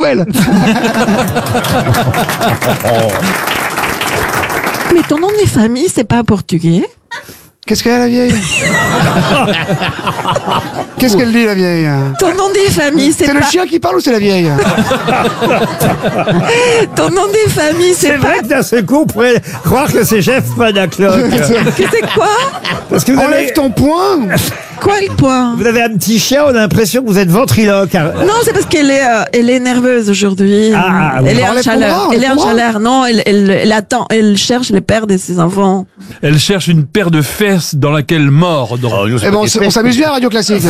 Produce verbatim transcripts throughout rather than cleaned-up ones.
poubelle. Mais ton nom de famille, c'est pas portugais? Qu'est-ce qu'elle a, la vieille? Qu'est-ce qu'elle dit, la vieille? Ton nom de famille, c'est C'est pas... le chien qui parle ou c'est la vieille? Ton nom de famille, c'est C'est pas... vrai que d'un seul coup, on pourrait croire que c'est Jeff Panacloc. Que c'est quoi? Parce que vous Enlève avez, ton poing. Quoi le point? vous avez un petit chien, on a l'impression que vous êtes ventriloque. Non, c'est parce qu'elle est, euh, elle est nerveuse aujourd'hui. Ah, ah, elle est en enlève ton chaleur. bras, Elle est enlève en ton bras. chaleur. Non, elle, elle, elle attend. Elle cherche les pères de ses enfants. Elle cherche une paire de fesses dans laquelle mordre. Eh ben, on s- on s'amuse bien à Radio Classique.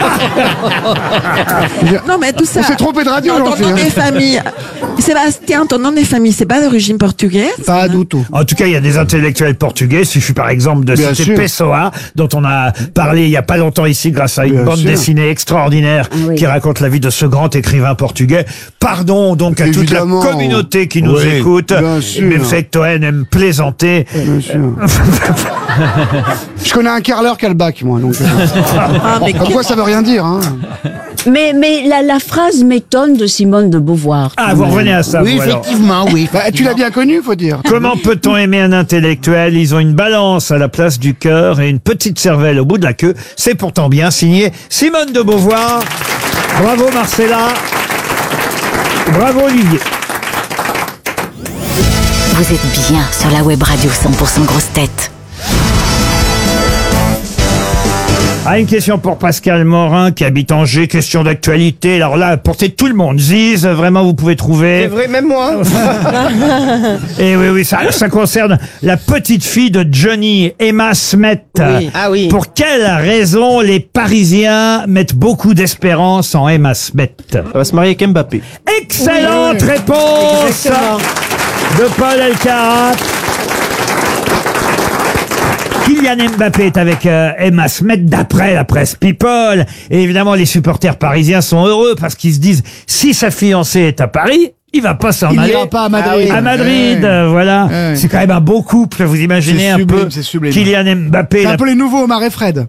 Non, mais tout ça. On s'est trompé de radio, Non, j'en ton suis. nom hein. de famille. Sébastien, ton nom de famille, c'est pas d'origine portugaise? Pas du tout. En tout cas, il y a des intellectuels portugais. Il suffit par exemple de Bien citer sûr. Pessoa, dont on a parlé il y a pas longtemps ici grâce à une Bien bande sûr. dessinée extraordinaire oui. qui raconte la vie de ce grand écrivain portugais. Pardon donc à Évidemment. toute la communauté qui nous Oui, écoute. bien sûr. Mais vous savez que Toen aime plaisanter. Bien sûr. Je connais un carreleur qui a le bac, moi. Donc, euh, Ah, mais comme quoi, ça veut rien dire. Hein. Mais, mais la, la phrase m'étonne de Simone de Beauvoir. Ah, vous revenez à ça, Oui, vous, alors. effectivement, oui. Bah, tu l'as bien connu, faut dire. Comment peut-on aimer un intellectuel? Ils ont une balance à la place du cœur et une petite cervelle au bout de la queue. C'est pourtant bien signé Simone de Beauvoir. Bravo Marcella. Bravo Olivier. Vous êtes bien sur la web radio cent pour cent grosse tête. Ah, une question pour Pascal Morin qui habite Angers, question d'actualité. Alors là, portez tout le monde. Ziz, vraiment, vous pouvez trouver. C'est vrai, même moi. Et oui, oui, ça, ça concerne la petite fille de Johnny, Emma Smet. Oui. Ah oui. Pour quelle raison les Parisiens mettent beaucoup d'espérance en Emma Smet? Elle va se marier avec Mbappé. Excellente réponse Exactement. de Paul Elkarat. Kylian Mbappé est avec euh, Emma Smet d'après la presse People. Et évidemment, les supporters parisiens sont heureux parce qu'ils se disent, si sa fiancée est à Paris, il va pas s'en Il aller. n'ira pas à Madrid. À Madrid, Ouais. euh, voilà. Ouais. C'est quand même un beau couple, vous imaginez C'est un sublime, peu. c'est sublime. Kylian Mbappé, C'est la, un peu les nouveaux Omar et Fred.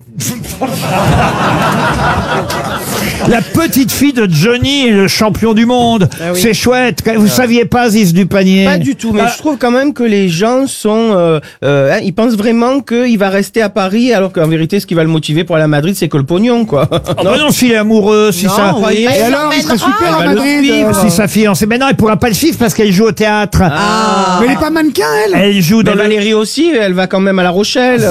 la petite fille de Johnny et le champion du monde. Ah oui. C'est chouette. Vous saviez pas, Ziz du panier? Pas du tout, mais Ah. je trouve quand même que les gens sont... Euh, euh, hein, ils pensent vraiment qu'il va rester à Paris, alors qu'en vérité, ce qui va le motiver pour aller à Madrid, c'est que le pognon, quoi. Oh, bah non, s'il est amoureux, si Non, ça... oui. Et alors, il serait super à Elle va le Madrid. suivre. euh. Si sa fiancée, mais non, elle pourra pas le suivre parce qu'elle joue au théâtre. Ah. Mais elle est pas mannequin, elle. Elle joue Mais dans le, Valérie aussi, elle va quand même à La Rochelle.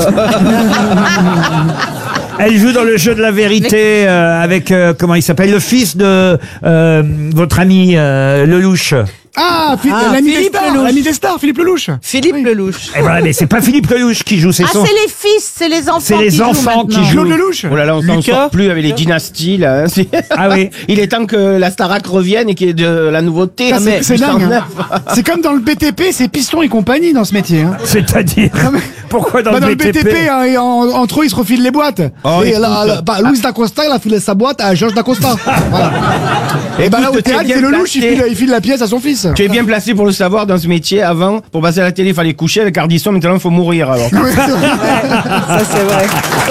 elle joue dans le jeu de la vérité euh, avec euh, comment il s'appelle, le fils de euh, votre ami euh, Lelouch. Ah, Philippe, Ah, l'ami des Philippe stars, Lelouch. l'ami des stars, Philippe Lelouch. Philippe Lelouch. Et voilà, mais c'est pas Philippe Lelouch qui joue, c'est Ah, son, c'est les fils, c'est les enfants. c'est les qui jouent enfants qui maintenant. jouent. Claude Lelouch. Oh là là, on s'en Lucas sort plus avec les dynasties, là. C'est- Ah oui. Il est temps que la Starac revienne et qu'il y ait de la nouveauté. Ça, hein, c'est mais c'est huit cent dingue. neuf. hein. C'est comme dans le B T P, c'est Piston et compagnie dans ce métier. Hein. C'est-à-dire, pourquoi dans Bah, dans le le B T P, hein, et en- entre eux, ils se refilent les boîtes. Oh, et écoute. là, là, bah, Louis Dacosta, il a filé sa boîte à Georges Dacosta. Voilà. Et bah là, au Écoute, théâtre, t'es bien c'est Lelouch, il placé. file, il file la pièce à son fils. Tu es bien placé pour le savoir dans ce métier. Avant, pour passer à la télé, il fallait coucher avec Ardisson. Maintenant, il faut mourir, alors. Ouais, c'est vrai. Ça, c'est vrai.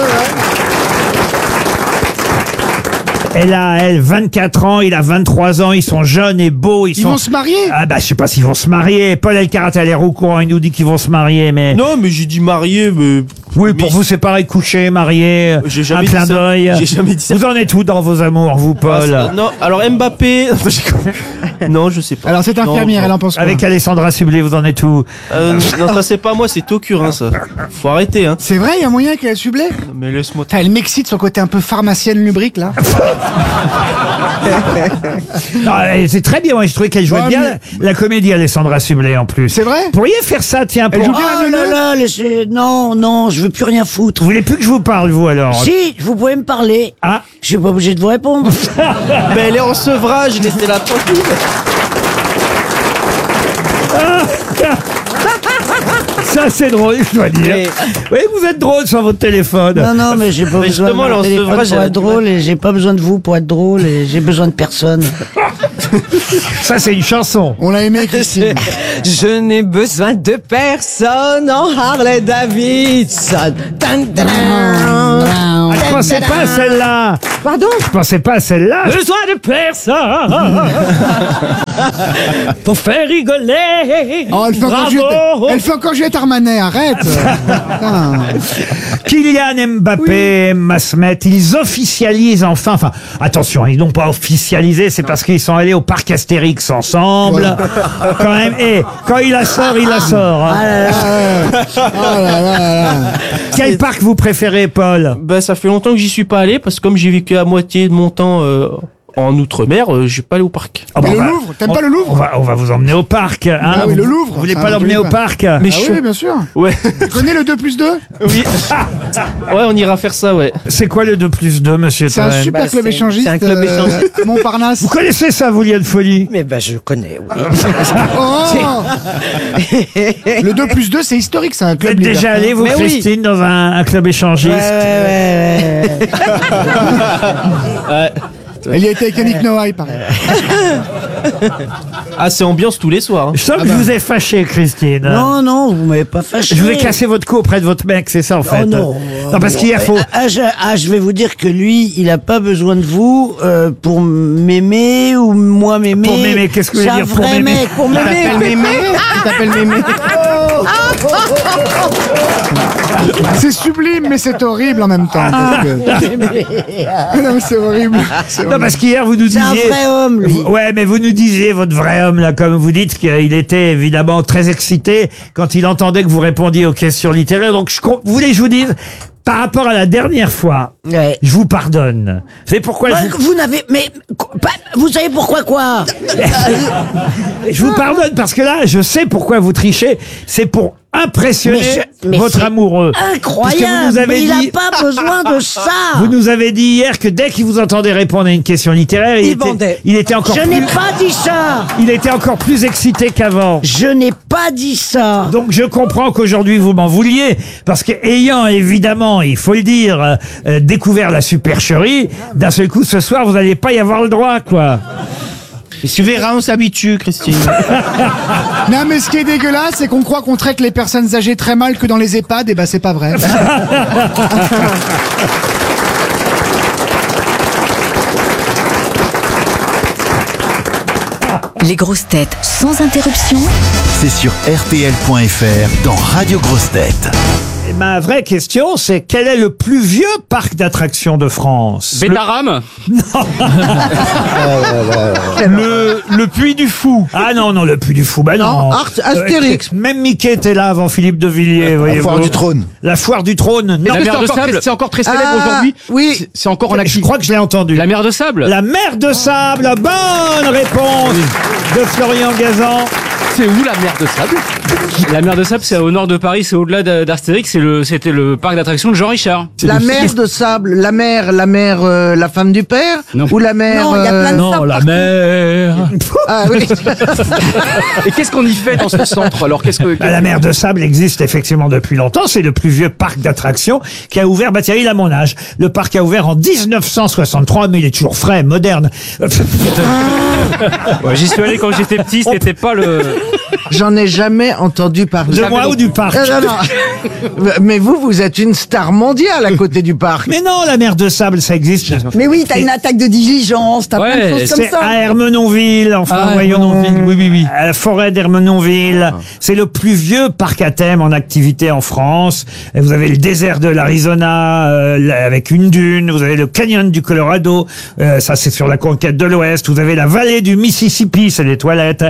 elle a, elle, vingt-quatre ans, il a vingt-trois ans, ils sont jeunes et beaux, ils, Ils sont... vont se marier. Ah bah je sais pas s'ils vont se marier. Paul Elkarat a l'air au courant, il nous dit qu'ils vont se marier, mais... Non, mais j'ai dit marié, mais... Oui, pour mais- vous c'est pareil, coucher, marier, J'ai un jamais clin dit ça. d'œil. J'ai jamais dit ça. Vous en êtes où dans vos amours, vous, Ah, Paul? c'est- non, alors Mbappé... non, je sais pas. Alors, cette Non, infirmière, non. elle en pense quoi? Avec Alessandra Sublet, vous en êtes où? Euh, non, ça c'est pas moi, c'est Tokurin, ça. Faut arrêter, hein. C'est vrai, il y a moyen qu'elle sublée. Mais laisse-moi... Elle m'excite son côté un peu pharmacienne lubrique, là. Non, elle- c'est très bien, moi je trouvais qu'elle jouait Ouais, bien mais- la, la comédie Alessandra Sublet en plus. C'est vrai? Vous pourriez faire ça, tiens, Elle pour... joue bien Oh la là neuneu. là, laissez... Non, non, je veux plus rien foutre. Vous voulez plus que je vous parle, vous, alors? Si, vous pouvez me parler. Ah, Je suis pas obligé de vous répondre. Mais elle est en sevrage, laissez-la tranquille. ça c'est drôle, je dois dire. Mais- Oui, vous êtes drôle sur votre téléphone. Non, non, mais j'ai pas Mais besoin de justement, mon alors, téléphone sevrage, pour elle a être du drôle et j'ai pas besoin de vous pour être drôle et j'ai besoin de personne. Ça c'est une chanson. On l'a aimé, Christine. Je n'ai besoin de personne en Harley Davidson. Dun, dun, dun. Ah, je pensais pas à celle-là. Pardon? Je pensais pas à celle-là. Besoin de personne pour faire rigoler. Oh, elle fait encore Juliette, elle fait encore Juliette Armanet, arrête. Putain. Kylian Mbappé, oui. Masmet, ils officialisent enfin, enfin, attention, ils n'ont pas officialisé, c'est parce qu'ils sont allés au parc Astérix ensemble. Ouais. Quand même, et quand il la sort, il la sort. Hein. Ah là là. Oh là là là. Quel parc vous préférez, Paul? Ben, ça fait longtemps que j'y suis pas allé parce que comme j'ai vécu à moitié de mon temps euh, en Outre-mer, euh, j'ai pas allé au parc. Oh, bah, le va, Louvre, t'aimes on, pas le Louvre? on va, on va vous emmener au parc. Hein. Ah oui, le Louvre. Vous voulez ah, pas l'emmener au pas. parc? Mais ah oui, bien sûr. Ouais. Tu connais le deux plus deux? Oui. Ouais, on ira faire ça, ouais. C'est quoi le deux plus deux, monsieur C'est un Toen? super Bah, club c'est- échangiste. c'est un club euh, échangiste. à Montparnasse. Vous connaissez ça, vous, Liane Folie? Mais bah je connais, oui. Oh le deux plus deux, c'est historique, c'est un Vous club êtes déjà libertin. allé, vous, Mais oui. Christine, dans un, un club échangiste? ouais, ouais, ouais. Elle y a été avec Yannick Noah, il paraît. Ah, c'est ambiance tous les soirs. Hein. Je sens que Ah bah. je vous ai fâché, Christine. Non, non, vous m'avez pas fâché. Je vous ai cassé votre cou auprès de votre mec, c'est ça, en fait. Oh non. Non, parce qu'hier, faut... Ah, ah, je, ah, je vais vous dire que lui, il a pas besoin de vous euh, pour m'aimer ou moi m'aimer. Pour m'aimer, qu'est-ce que vous C'est voulez un dire pour vrai m'aimer mec, pour Il m'aimer. t'appelle Mémé. Il t'appelle Mémé. C'est sublime, mais c'est horrible en même temps. Parce que... non, mais c'est horrible. C'est Non, horrible. parce qu'hier, vous nous C'est un disiez... vrai homme, lui. Ouais, mais vous nous disiez, votre vrai homme, là, comme vous dites, qu'il était évidemment très excité quand il entendait que vous répondiez aux questions littéraires. Donc, je, com- vous voulez que je vous dise, par rapport à la dernière fois, Ouais. je vous pardonne. Vous savez pourquoi Ouais, je vous... vous n'avez, mais pas- vous savez pourquoi quoi? Je vous pardonne parce que là, je sais pourquoi vous trichez. C'est pour impressionner Mais je- mais votre c'est amoureux. Parce que vous Incroyable, nous avez mais il dit- n'a pas besoin de ça. Vous nous avez dit hier que dès qu'il vous entendait répondre à une question littéraire, il, Il était, bandait. il était encore Je plus, n'ai pas dit ça. il était encore plus excité qu'avant. Je n'ai pas dit ça. Donc je comprends qu'aujourd'hui vous m'en vouliez, parce que ayant évidemment, il faut le dire, euh, euh, découvert la supercherie, d'un seul coup ce soir vous n'allez pas y avoir le droit, quoi. Et tu verras, on s'habitue, Christine. Non, mais ce qui est dégueulasse, c'est qu'on croit qu'on traite les personnes âgées très mal que dans les EHPAD, et bah c'est pas vrai. Les grosses têtes sans interruption. C'est sur R T L point F R dans Radio Grosses Têtes. Et ma vraie question, c'est quel est le plus vieux parc d'attractions de France? Bétaram. Le, le Puy du Fou. Ah non, non, le Puy du Fou, bah non. Non, Art- Astérix. Euh, même Mickey était là avant Philippe de Villiers, voyez-vous. Foire du Trône. La foire du trône. Non, La mais mer de c'est encore- sable. C'est encore très célèbre Ah, aujourd'hui. oui. C'est- C'est encore en Je activité. crois que je l'ai entendu. La mer de sable. La mer de sable, bonne réponse de Florian Gazan. C'est où la mer de sable? La mer de sable, c'est au nord de Paris, c'est au-delà d'A- d'Astérix, c'est le, c'était le parc d'attractions de Jean Richard. La mère de sable, la mère, la mère, euh, la femme du père, Non. ou la mère. Non, il y a plein de Non, sables la partout. mer. Ah oui. Et qu'est-ce qu'on y fait dans ce centre alors? Qu'est-ce que Bah, la mer de sable existe effectivement depuis longtemps. C'est le plus vieux parc d'attractions qui a ouvert, bah tiens, il a mon âge. Le parc a ouvert en dix-neuf cent soixante-trois, mais il est toujours frais, moderne. Ouais, j'y suis allé quand j'étais petit, c'était pas le. J'en ai jamais entendu parler. De moi ou du parc? Euh, non, non. Mais vous, vous êtes une star mondiale à côté du parc. Mais non, la mer de sable, ça existe. Mais oui, t'as une attaque de diligence, t'as plein de Ouais, choses comme C'est ça. à Ermenonville, enfin, Ah, voyons. Ermenonville, oui, oui, oui. À la forêt d'Ermenonville. C'est le plus vieux parc à thème en activité en France. Et vous avez le désert de l'Arizona, euh, là, avec une dune. Vous avez le canyon du Colorado. Euh, ça, c'est sur la conquête de l'Ouest. Vous avez la vallée du Mississippi, c'est les toilettes.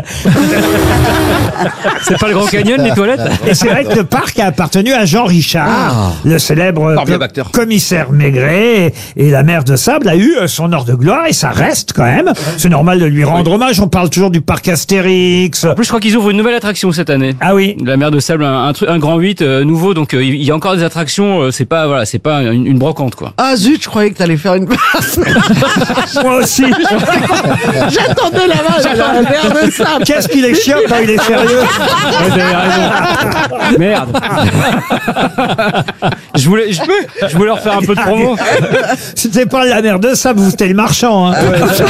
C'est pas le Grand Canyon, les toilettes? Et c'est vrai que le parc a appartenu à Jean Richard, le célèbre Formidable co- acteur. commissaire Maigret. Et, et la mer de sable a eu euh, son heure de gloire et ça reste quand même. C'est normal de lui rendre hommage. On parle toujours du parc Astérix. En plus, je crois qu'ils ouvrent une nouvelle attraction cette année. Ah oui. La mer de sable, un, un, truc- un grand huit euh, nouveau, donc euh, il y a encore des attractions. euh, c'est pas voilà, c'est pas une, une brocante quoi. Ah zut, je croyais que t'allais faire une place. Moi aussi. J'attendais la vache, la mer de sable. Qu'est-ce qu'il est chiant quand il est sérieux. Ouais, vous avez raison. Merde. Je voulais, je, je voulais refaire un peu de promo. C'était pas la mère de Sable, vous c'était le marchand. Hein.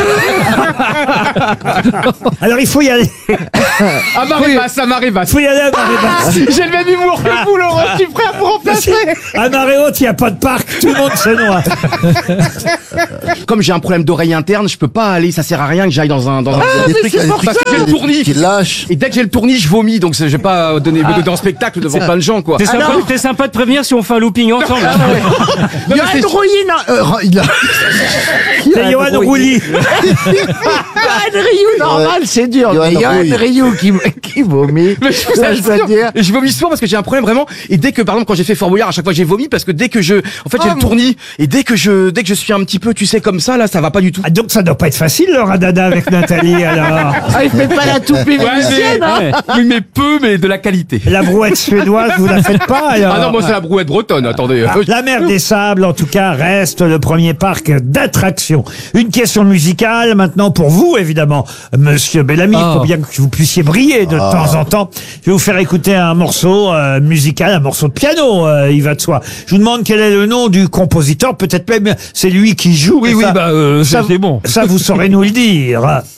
Alors il faut y aller. À Marébas, à Marébas. Il faut y aller à marée basse. J'ai le même humour que vous, Laurent. Je suis prêt à vous remplacer. À marée haute, il n'y a pas de parc, tout le monde se noie. Comme j'ai un problème d'oreille interne, je peux pas aller, ça sert à rien que j'aille dans un, dans un, Ah, des mais trucs, c'est pour parce que j'ai le tournis. Qui lâche. Et dès que j'ai le tournis, je vomis, donc c'est- je vais pas donner, me donner en spectacle devant plein de gens, quoi. T'es sympa, t'es sympa de prévenir si on fait un looping ensemble. Il y a une rouilline. Euh, il a... C'est Johan Rouilly. Johan Rioux, normal, c'est dur. Johan Mais Johan Rouille. Rioux qui, qui vomit. Mais je vous Là, je dois assure, dire. et je vomis souvent parce que j'ai un problème vraiment. Et dès que, par exemple, quand j'ai fait Fort Boyard, à chaque fois j'ai vomi parce que dès que je, en fait, j'ai le tournis. Et dès que je, dès que je suis un petit peu, tu sais, comme ça, là, ça va pas du tout. Ah, donc ça doit pas être facile le radada avec Nathalie alors. Ah, il fait pas la toupie vénitienne, hein. Oui, mais peu, mais de la qualité. La brouette suédoise, vous la faites pas alors. Ah non, moi c'est la brouette bretonne, attendez. Ah, La mer des Sables, en tout cas, reste le premier parc d'attractions. Une question musicale maintenant pour vous, évidemment, Monsieur Bellamy. Il Oh. faut bien que vous puissiez briller de temps en temps. Je vais vous faire écouter un morceau euh, musical, un morceau de piano, euh, il va de soi. Je vous demande quel est le nom du compositeur. Peut-être même c'est lui qui joue. Oui, mais oui, ça- bah, euh, ça, c'est c'est bon. Ça, vous saurez nous le dire.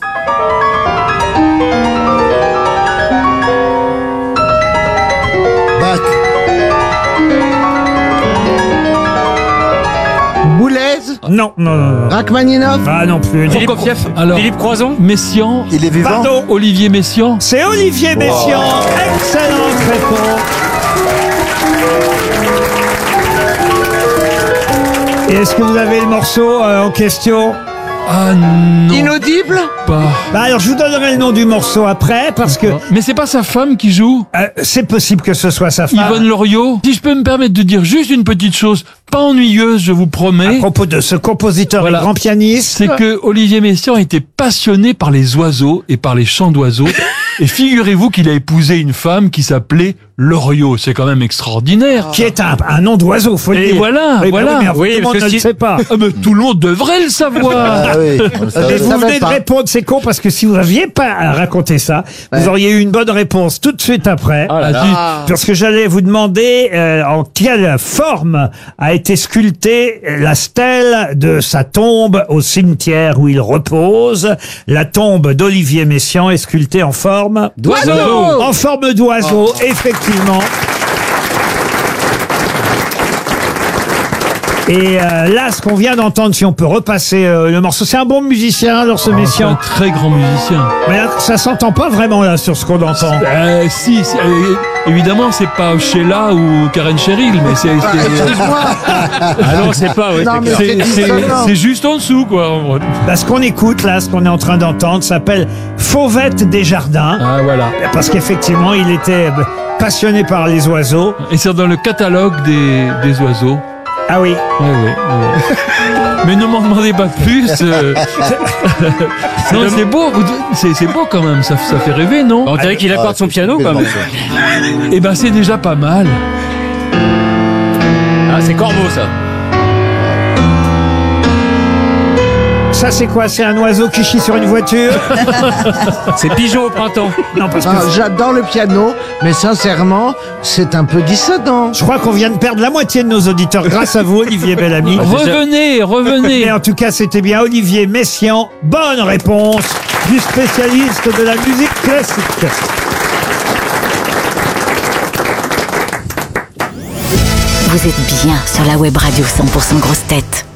Bach. Boulez, Non, non, non. non. Rachmaninoff. Ah non plus. non. Prokofiev. Alors, Philippe Croison. Messiaen, Il est vivant. Pardon. Olivier Messiaen. C'est Olivier Messiaen. Excellente réponse. Et est-ce que vous avez le morceau euh, en question? Ah non, Inaudible. pas. Bah alors je vous donnerai le nom du morceau après parce que Mais c'est pas sa femme qui joue. euh, c'est possible que ce soit sa femme. Yvonne Loriot. Si je peux me permettre de dire juste une petite chose, pas ennuyeuse, je vous À promets, propos de ce compositeur Voilà. et grand pianiste. c'est que Olivier Messiaen était passionné par les oiseaux et par les chants d'oiseaux. Et figurez-vous qu'il a épousé une femme qui s'appelait Loriot. C'est quand même extraordinaire. Qui est un, un nom d'oiseau, faut le Et dire. voilà, Oui, bah voilà. oui, mais Oui, tout le parce monde que ne si- le sait pas. Ah, mais tout le monde devrait le savoir. Ah oui. on le savait. Et vous venez de répondre, c'est con parce que si vous n'aviez pas raconté ça, vous auriez eu une bonne réponse tout de suite après. Ah là là. Vas-y. Parce que j'allais vous demander euh, en quelle forme a été sculptée la stèle de sa tombe au cimetière où il repose. La tombe d'Olivier Messiaen est sculptée en forme D'oiseau. en forme d'oiseau, effectivement. Et euh, là, ce qu'on vient d'entendre, si on peut repasser euh, le morceau, c'est un bon musicien, alors ce C'est un Messiaen. très grand musicien. Mais là, ça s'entend pas vraiment là sur ce qu'on entend. Euh, si, si, euh, évidemment, c'est pas Sheila ou Karen Cheryl, mais c'est c'est- Ah non, c'est pas, ouais. Non, mais c'est- c'est c'est- dissonant. c'est juste en dessous, quoi. Là, ce qu'on écoute, là, ce qu'on est en train d'entendre, s'appelle Fauvette des Jardins. Ah, voilà. Parce qu'effectivement, il était euh, passionné par les oiseaux. Et c'est dans le catalogue des, des oiseaux. Ah oui. Ouais, ouais, ouais. Mais ne m'en demandez pas plus. euh. Non, c'est beau, c'est c'est beau quand même, ça, ça fait rêver, non? On dirait qu'il accorde son piano, quand même. Eh ben, c'est déjà pas mal. Ah, c'est Corbeau, ça. Ça, c'est quoi? C'est un oiseau qui chie sur une voiture? C'est Pigeon au printemps. Non, parce que Ah, j'adore le piano, mais sincèrement, c'est un peu dissonant. je crois qu'on vient de perdre la moitié de nos auditeurs grâce à vous, Olivier Bellamy. Revenez, revenez. Mais en tout cas, c'était bien Olivier Messiaen. Bonne réponse du spécialiste de la musique classique. Vous êtes bien sur la web radio cent pour cent grosse tête.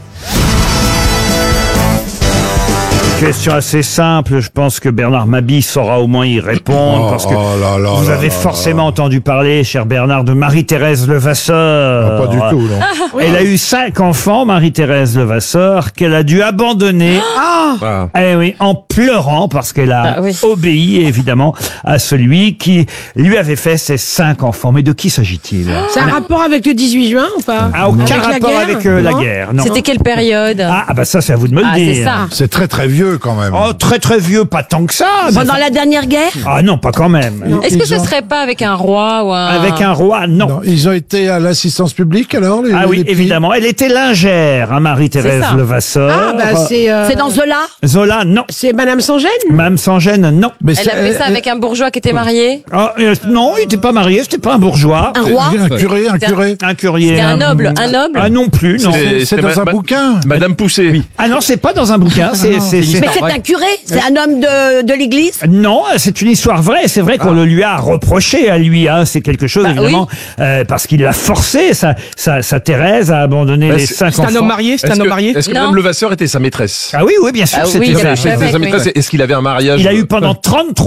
Question assez simple, je pense que Bernard Mabille saura au moins y répondre, parce que oh là là vous là avez là forcément entendu parler, cher Bernard, de Marie-Thérèse Levasseur. Ah, pas du tout, non. Elle a eu cinq enfants, Marie-Thérèse Levasseur, qu'elle a dû abandonner. Ah. Eh oui, en pleurant, parce qu'elle a Ah oui. obéi, évidemment, à celui qui lui avait fait ses cinq enfants. Mais de qui s'agit-il? C'est un rapport avec le dix-huit juin ou pas? Ah, aucun Avec la rapport guerre avec euh, la Non. guerre, non. C'était quelle période? Ah, ah bah ça, c'est à vous de me le Ah, dire. c'est ça. C'est très très vieux. vieux quand même. Oh, très très vieux, pas tant que ça. Pendant la dernière guerre? Ah non, pas quand même. Est-ce que ce serait pas avec un roi ou un... Avec un roi, non. Non, ils ont été à l'assistance publique alors les, Ah oui, les petits évidemment. Elle était lingère, hein, Marie-Thérèse C'est ça. Levasseur. Ah, bah c'est. euh, C'est dans Zola? Zola, non. C'est Madame sans gêne? Mme Sans-Gêne, non. Mais Elle c'est- a fait ça euh, avec un bourgeois qui était marié. Ah, euh, non, il n'était pas marié, c'était pas un bourgeois. Un roi? un curé, un C'était un- curé. Un curier. C'était un noble, un noble. Ah non plus, non. C'est c'est dans un bouquin. Madame Poussé. Ah non, c'est pas dans un bouquin, c'est... c'est- c'est- Mais c'est un curé? C'est un homme de, de l'église? Non, c'est une histoire vraie. C'est vrai qu'on le lui a reproché à lui. Hein. C'est quelque chose, Bah évidemment, euh, parce qu'il l'a forcé, sa, sa, sa Thérèse, à abandonner Bah, les c'est- cinq C'est enfants. un homme marié, c'est Est-ce un homme que, marié. est-ce que Non. Madame Levasseur était sa maîtresse? Ah oui, oui, bien sûr. Ah oui, c'était il ça. avait- C'était avec, sa maîtresse. oui. Est-ce qu'il avait un mariage? Il a eu pendant trente-trois